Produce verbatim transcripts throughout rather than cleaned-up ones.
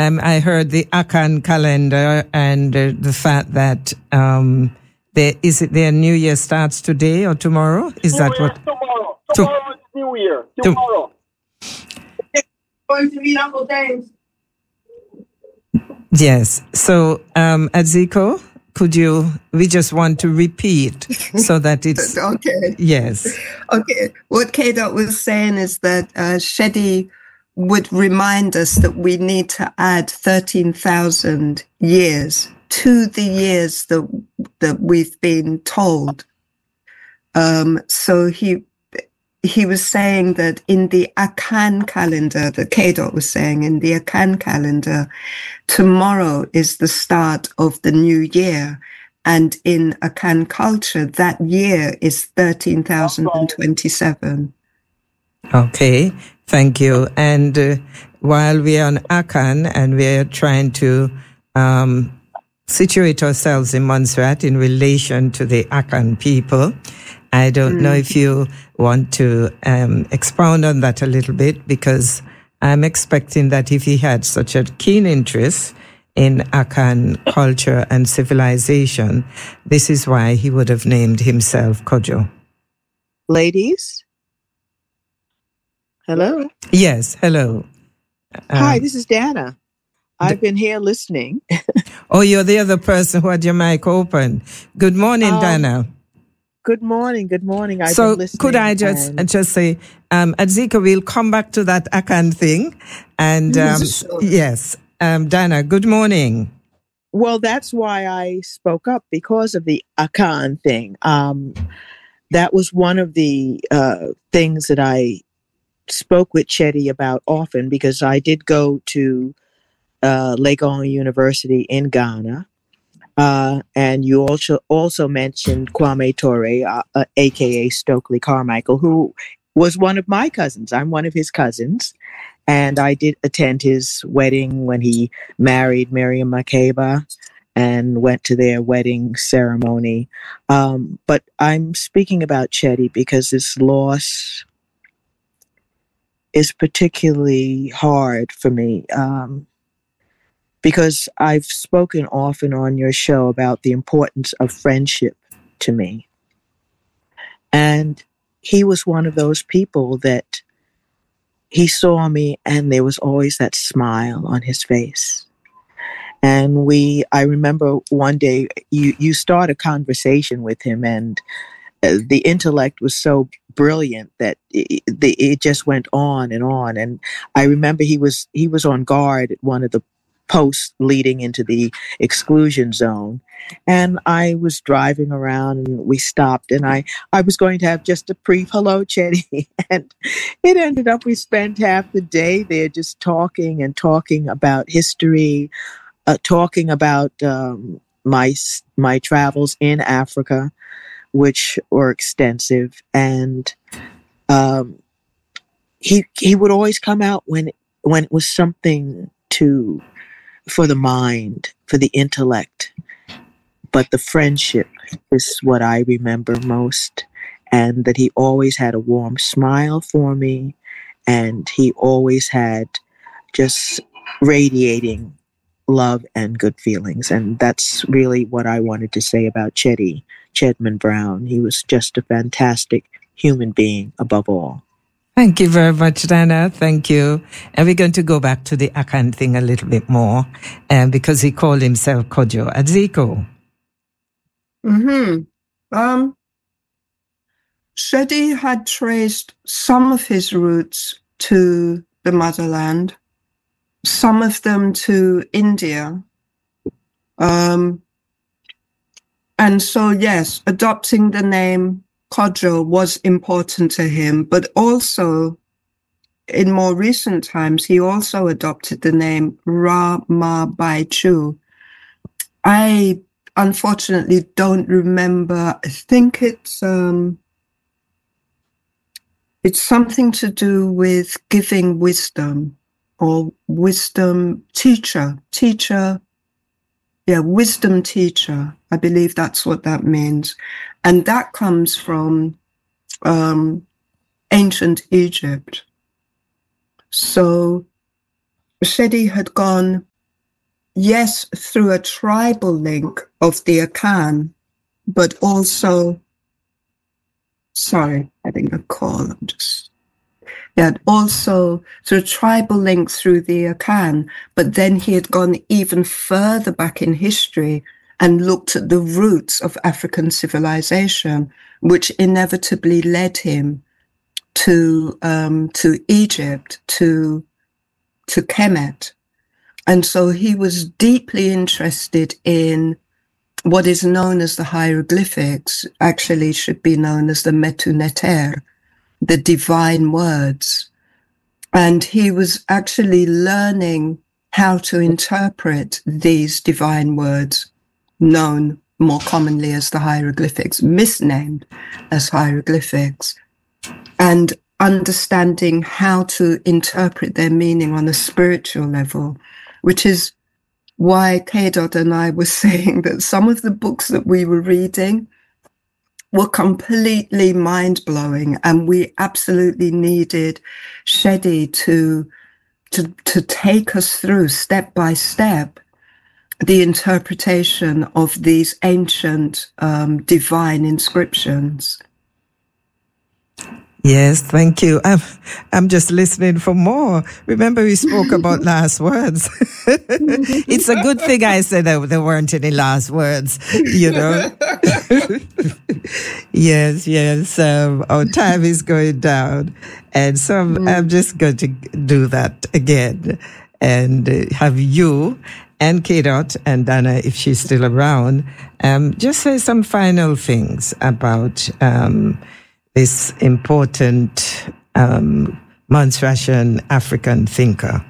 um, I heard the Akan calendar and uh, the fact that um, there, is it their New Year starts today or tomorrow? Is New that Year what? tomorrow? Tomorrow to, is New Year. Tomorrow. To, going to meet Uncle James. Yes. So, um, Adziko, could you? We just want to repeat so that it's okay. Yes. Okay. What K. Dot was saying is that uh, Shedi would remind us that we need to add thirteen thousand years to the years that that we've been told. Um, so he he was saying that in the Akan calendar, that K. Dot was saying, in the Akan calendar, tomorrow is the start of the new year. And in Akan culture, that year is thirteen thousand twenty-seven. Okay, thank you. And uh, while we are on Akan and we are trying to um, situate ourselves in Montserrat in relation to the Akan people, I don't mm. know if you want to um, expound on that a little bit, because I'm expecting that if he had such a keen interest in Akan culture and civilization, this is why he would have named himself Kojo. Ladies? Hello? Yes, hello. Hi, Um, this is Dana. I've been here listening. Oh, you're the other person who had your mic open. Good morning, Um, Dana. Good morning, good morning. I've So been listening. could I just and- just say, um, Adzika, we'll come back to that Akan thing. And um, Yes, sure. yes, um, Dana, good morning. Well, that's why I spoke up, because of the Akan thing. Um, that was one of the uh, things that I spoke with Chetty about often, because I did go to uh, Legon University in Ghana. Uh, and you also also mentioned Kwame Ture, uh, uh, a k a. Stokely Carmichael, who was one of my cousins. I'm one of his cousins. And I did attend his wedding when he married Miriam Makeba, and went to their wedding ceremony. Um, but I'm speaking about Chetty because this loss is particularly hard for me. Um, because I've spoken often on your show about the importance of friendship to me. And he was one of those people that he saw me and there was always that smile on his face. And we, I remember one day you, you start a conversation with him, and uh, the intellect was so brilliant that it, it, it just went on and on. And I remember he was, he was on guard at one of the posts leading into the exclusion zone. And I was driving around and we stopped, and I, I was going to have just a brief hello, Chetty. And it ended up we spent half the day there just talking and talking about history, uh, talking about um, my my travels in Africa, which were extensive. And um, he he would always come out when when it was something to for the mind, for the intellect. But the friendship is what I remember most, and that he always had a warm smile for me, and he always had just radiating love and good feelings. And that's really what I wanted to say about Chetty Chedman Brown. He was just a fantastic human being above all. Thank you very much, Dana. Thank you. And we're going to go back to the Akan thing a little bit more, um, because he called himself Kojo. Adziko. Mm-hmm. Um, Shedi had traced some of his roots to the motherland, some of them to India. Um, and so, yes, adopting the name Kojo was important to him, but also in more recent times, he also adopted the name Rama Baichu. I unfortunately don't remember. I think it's um, it's something to do with giving wisdom, or wisdom teacher, teacher. Yeah, wisdom teacher. I believe that's what that means. And that comes from um, ancient Egypt. So Shedi had gone yes, through a tribal link of the Akan, but also, sorry, having a call, I'm just, yeah, also through a tribal link through the Akan, but then he had gone even further back in history and looked at the roots of African civilization, which inevitably led him to um, to Egypt, to to Kemet. And so he was deeply interested in what is known as the hieroglyphics, actually should be known as the Metu Neter, the divine words. And he was actually learning how to interpret these divine words, known more commonly as the hieroglyphics, misnamed as hieroglyphics, and understanding how to interpret their meaning on a spiritual level, which is why K. Dot and I were saying that some of the books that we were reading were completely mind-blowing, and we absolutely needed Shedi to, to, to take us through step by step the interpretation of these ancient um, divine inscriptions. Yes, thank you. I'm, I'm just listening for more. Remember, we spoke about last words. It's a good thing I said that there weren't any last words, you know. Yes, yes. Um, our time is going down. And so I'm, mm. I'm just going to do that again and uh, have you and K-Dot and Dana, if she's still around, um, just say some final things about um, this important um, Montserratian African thinker.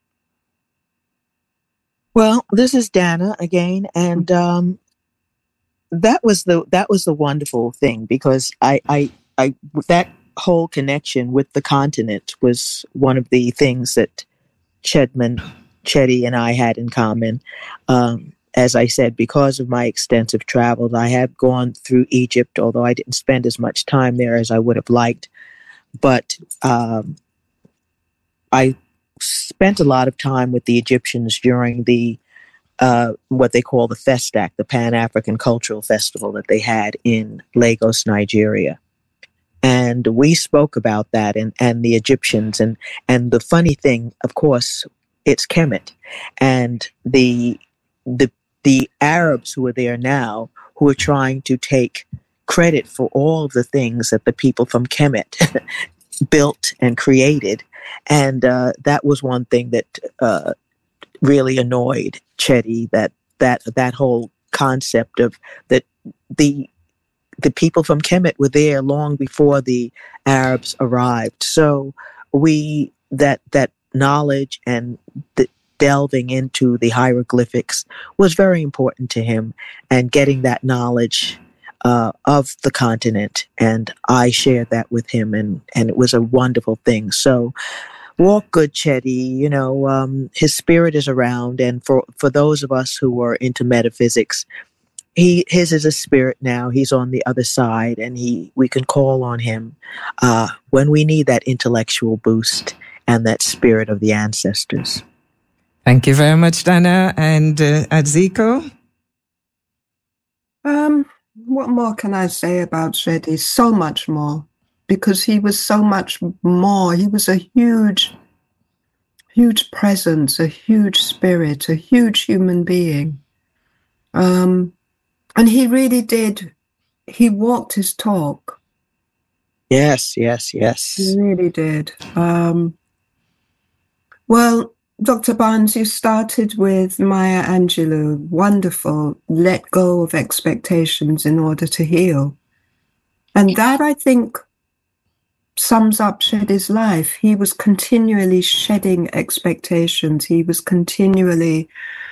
Well, this is Dana again, and um, that was the that was the wonderful thing, because I, I I that whole connection with the continent was one of the things that Chedman, Chedi, and I had in common. Um, As I said, because of my extensive travels, I have gone through Egypt, although I didn't spend as much time there as I would have liked. But um, I spent a lot of time with the Egyptians during the uh, what they call the Festac, the Pan-African Cultural Festival that they had in Lagos, Nigeria. And we spoke about that and, and the Egyptians. And, and the funny thing, of course, it's Kemet. And the the The Arabs who are there now, who are trying to take credit for all of the things that the people from Kemet built and created. And uh, that was one thing that uh, really annoyed Chedi, that that that whole concept of that the the people from Kemet were there long before the Arabs arrived. So we that that knowledge and the delving into the hieroglyphics was very important to him, and getting that knowledge uh, of the continent. And I shared that with him, and, and it was a wonderful thing. So walk good, Chedi. You know, um, his spirit is around. And for, for those of us who are into metaphysics, he his is a spirit now. He's on the other side, and he we can call on him uh, when we need that intellectual boost and that spirit of the ancestors. Thank you very much, Dana. And uh, Aziko? Um, what more can I say about Shedi? So much more, because he was so much more. He was a huge, huge presence, a huge spirit, a huge human being. Um, and he really did, he walked his talk. Yes, yes, yes. He really did. Um, well, Doctor Barnes, you started with Maya Angelou. Wonderful. Let go of expectations in order to heal. And that, I think, sums up Shedi's life. He was continually shedding expectations. He was continually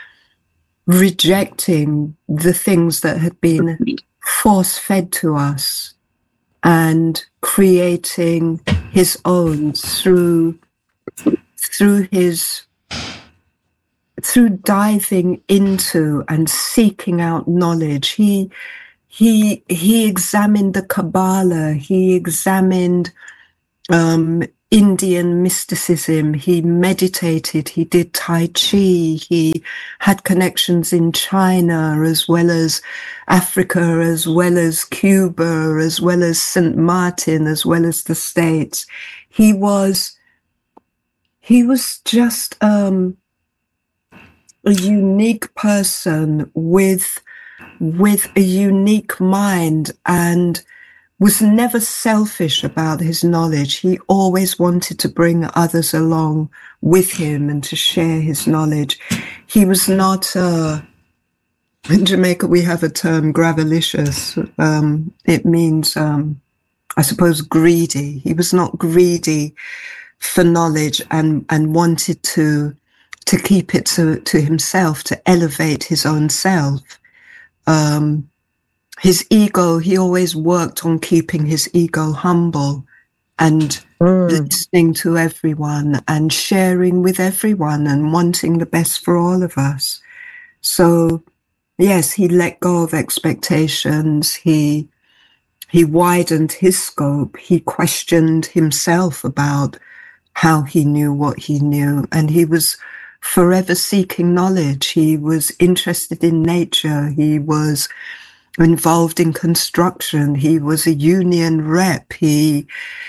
rejecting the things that had been force-fed to us and creating his own through, through his... through diving into and seeking out knowledge. He he he examined the Kabbalah. He examined um, Indian mysticism. He meditated, he did Tai Chi, he had connections in China as well as Africa, as well as Cuba, as well as Saint Martin, as well as the States. He was, he was just um, a unique person with, with a unique mind, and was never selfish about his knowledge. He always wanted to bring others along with him and to share his knowledge. He was not, uh, in Jamaica we have a term, gravelicious. Um, it means, um, I suppose, greedy. He was not greedy for knowledge and, and wanted to, to keep it to, to himself, to elevate his own self. Um, His ego, he always worked on keeping his ego humble and mm. listening to everyone and sharing with everyone and wanting the best for all of us. So, yes, he let go of expectations. He, he widened his scope. He questioned himself about how he knew what he knew. And he was forever seeking knowledge. He was interested in nature. He was involved in construction. He was a union rep. He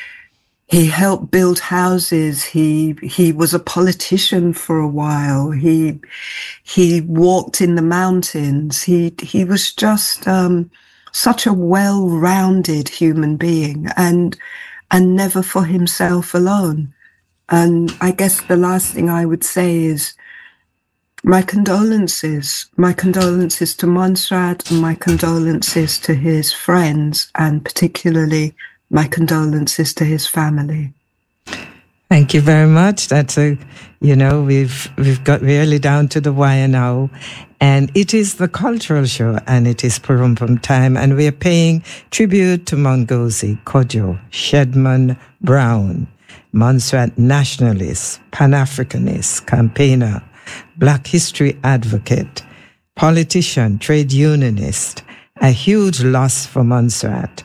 he helped build houses. He he was a politician for a while. He he walked in the mountains. He he was just um, such a well-rounded human being, and and never for himself alone. And I guess the last thing I would say is, my condolences, my condolences to Montserrat, and my condolences to his friends, and particularly my condolences to his family. Thank you very much. That's a, you know, we've we've got really down to the wire now, and it is the cultural show, and it is Purumpum time, and we are paying tribute to Mongozi, Kojo, Shedman Brown, Montserrat nationalist, Pan-Africanist, campaigner, Black history advocate, politician, trade unionist, a huge loss for Montserrat.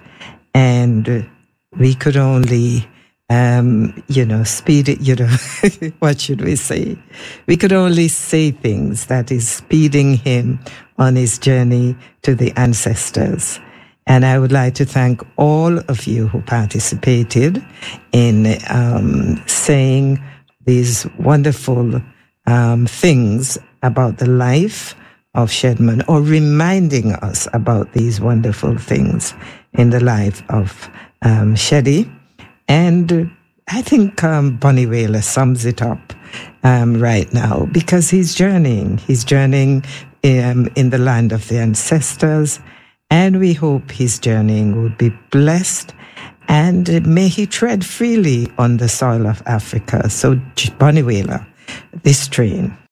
And we could only, um, you know, speed it, you know, what should we say? We could only say things that is speeding him on his journey to the ancestors. And I would like to thank all of you who participated in um, saying these wonderful Um, things about the life of Shedman, or reminding us about these wonderful things in the life of um, Shedi. And I think um, Bunny Wailer sums it up um, right now, because he's journeying. He's journeying um, in the land of the ancestors, and we hope his journeying would be blessed, and may he tread freely on the soil of Africa. So Bunny Wailer, this train